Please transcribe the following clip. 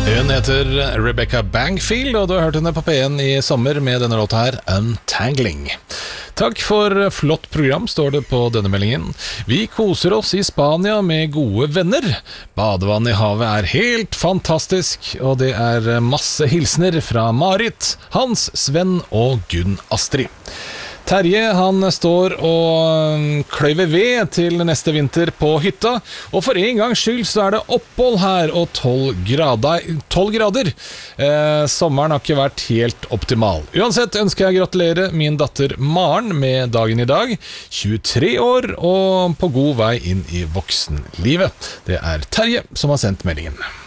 Hun heter Rebecca Bangfield, og du har hørt henne på P1 i sommer med denne låta her, Untangling. Takk for flott program, står det på denne meldingen. Vi koser oss i Spania med gode venner. Badevann i havet er helt fantastisk, og det er masse hilsner fra Marit, Hans, Sven og Gunn Astrid. Terje, han står og kløyver ved til neste vinter på hytta, og for en gangs skyld så er det opphold her og 12 grader. Sommeren har ikke vært helt optimal. Uansett ønsker jeg å gratulere min datter Maren med dagen i dag, 23 år og på god vei inn i voksenlivet. Det er Terje som har sendt meldingen.